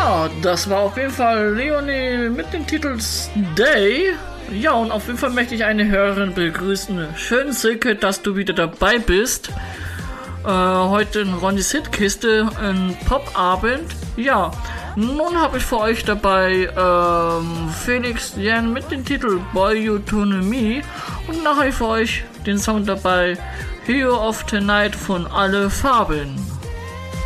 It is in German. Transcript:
Ja, das war auf jeden Fall Leonie mit dem Titel Stay. Ja, und auf jeden Fall möchte ich eine Hörerin begrüßen. Schön, Silke, dass du wieder dabei bist. Heute in Ronnys Hitkiste, ein Popabend. Ja, nun habe ich für euch dabei Felix Jan mit dem Titel Boy You To Me. Und nachher für euch den Song dabei Hero of Tonight von Alle Farben.